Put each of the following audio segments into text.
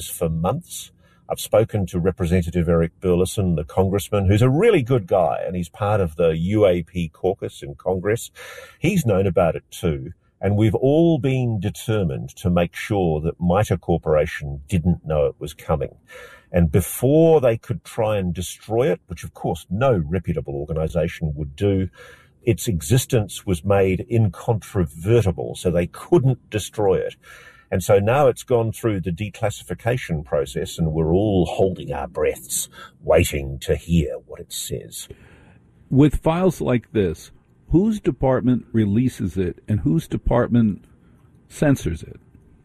for months. I've spoken to Representative Eric Burleson, the congressman, who's a really good guy, and he's part of the UAP caucus in Congress. He's known about it too, and we've all been determined to make sure that MITRE Corporation didn't know it was coming. And before they could try and destroy it, which of course no reputable organization would do, its existence was made incontrovertible, so they couldn't destroy it. And so now it's gone through the declassification process, and we're all holding our breaths, waiting to hear what it says. With files like this, whose department releases it and whose department censors it?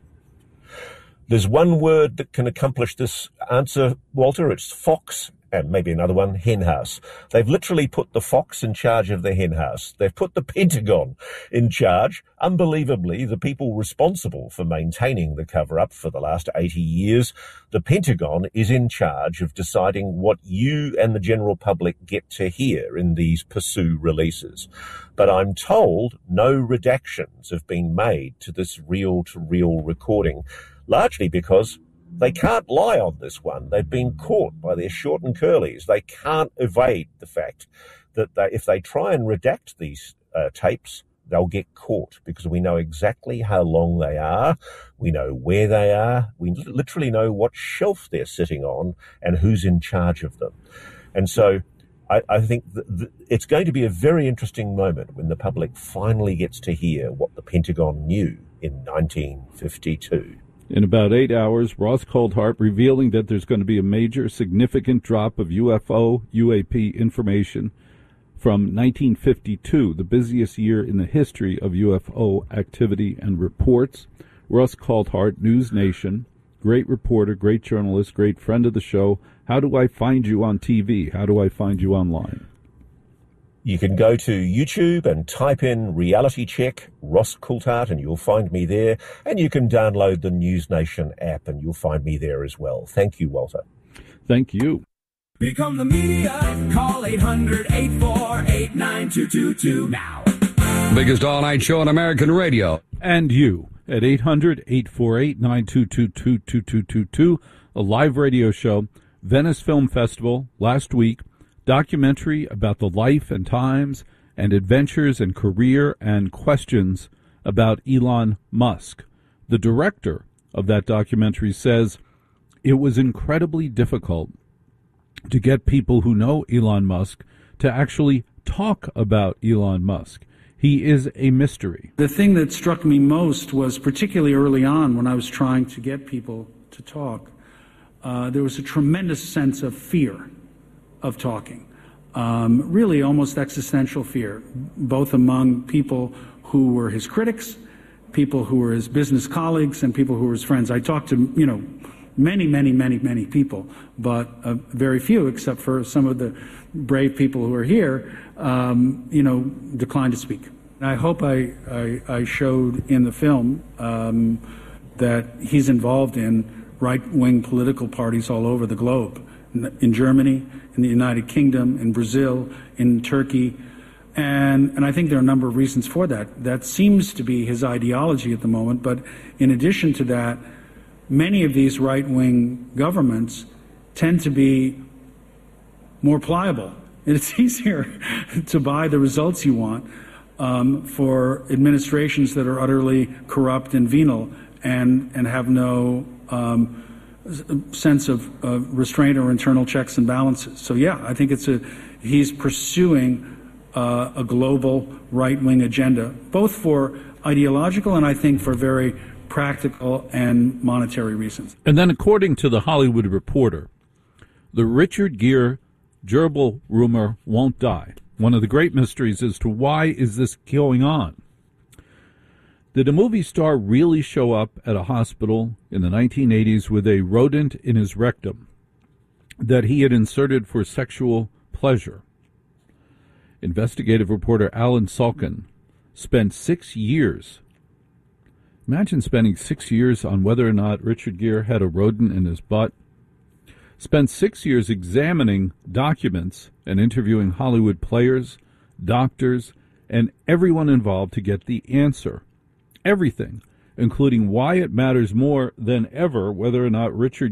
There's one word that can accomplish this answer, Walter. It's Fox, and maybe another one, henhouse. They've literally put the Fox in charge of the henhouse. They've put the Pentagon in charge. Unbelievably, the people responsible for maintaining the cover-up for the last 80 years, the Pentagon is in charge of deciding what you and the general public get to hear in these Pursue releases. But I'm told no redactions have been made to this reel-to-reel recording, largely because they can't lie on this one. They've been caught by their short and curlies. They can't evade the fact that if they try and redact these tapes, they'll get caught, because we know exactly how long they are. We know where they are. We literally know what shelf they're sitting on and who's in charge of them. And so I think it's going to be a very interesting moment when the public finally gets to hear what the Pentagon knew in 1952. In about 8 hours, Ross Coulthart revealing that there's going to be a major, significant drop of UFO, UAP information from 1952, the busiest year in the history of UFO activity and reports. Ross Coulthart, News Nation, great reporter, great journalist, great friend of the show. How do I find you on TV? How do I find you online? You can go to YouTube and type in Reality Check Ross Coulthart and you'll find me there. And you can download the News Nation app and you'll find me there as well. Thank you, Walter. Thank you. Become the media. Call 800-848-9222 now. Biggest all-night show on American radio. And you at 800-848-9222, a live radio show. Venice Film Festival last week. Documentary about the life and times and adventures and career and questions about Elon Musk. The director of that documentary says it was incredibly difficult to get people who know Elon Musk to actually talk about Elon Musk. He is a mystery. The thing that struck me most was, particularly early on when I was trying to get people to talk, there was a tremendous sense of fear of talking. Really almost existential fear, both among people who were his critics, people who were his business colleagues, and people who were his friends. I talked to, many people, but very few, except for some of the brave people who are here, declined to speak. I hope I showed in the film that he's involved in right-wing political parties all over the globe, in Germany, in the United Kingdom, in Brazil, in Turkey. And I think there are a number of reasons for that. That seems to be his ideology at the moment. But in addition to that, many of these right-wing governments tend to be more pliable. And it's easier to buy the results you want for administrations that are utterly corrupt and venal and have no sense of restraint or internal checks and balances. So yeah, I think he's pursuing a global right-wing agenda, both for ideological and I think for very practical and monetary reasons. And then according to the Hollywood Reporter, the Richard Gere gerbil rumor won't die. One of the great mysteries as to why is this going on. Did a movie star really show up at a hospital in the 1980s with a rodent in his rectum that he had inserted for sexual pleasure? Investigative reporter Alan Salkin spent 6 years. Imagine spending 6 years on whether or not Richard Gere had a rodent in his butt. Spent 6 years examining documents and interviewing Hollywood players, doctors, and everyone involved to get the answer. Everything, including why it matters more than ever whether or not Richard